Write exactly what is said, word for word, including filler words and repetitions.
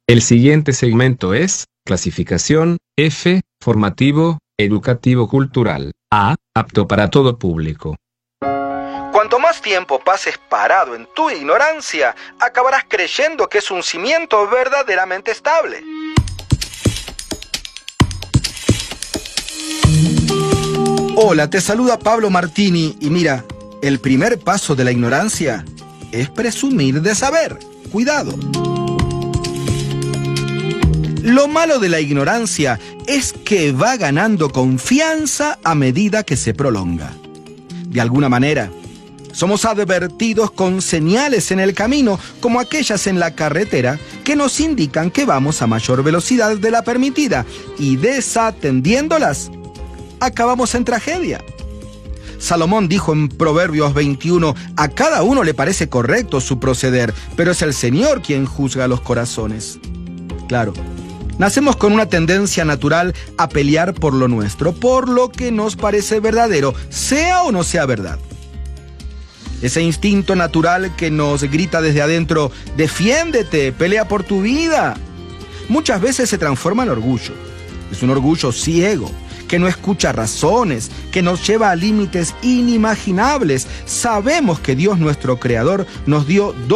El siguiente segmento es clasificación F, formativo, educativo cultural. A, apto para todo público. Cuanto más tiempo pases parado en tu ignorancia, acabarás creyendo que es un cimiento verdaderamente estable. Hola, te saluda Pablo Martini y mira, el primer paso de la ignorancia es presumir de saber. Cuidado. Lo malo de la ignorancia es que va ganando confianza a medida que se prolonga. De alguna manera, somos advertidos con señales en el camino, como aquellas en la carretera, que nos indican que vamos a mayor velocidad de la permitida, y desatendiéndolas, acabamos en tragedia. Salomón dijo en Proverbios veintiuno, a cada uno le parece correcto su proceder, pero es el Señor quien juzga los corazones. Claro, nacemos con una tendencia natural a pelear por lo nuestro, por lo que nos parece verdadero, sea o no sea verdad. Ese instinto natural que nos grita desde adentro, defiéndete, pelea por tu vida, muchas veces se transforma en orgullo. Es un orgullo ciego, que no escucha razones, que nos lleva a límites inimaginables. Sabemos que Dios, nuestro Creador, nos dio dos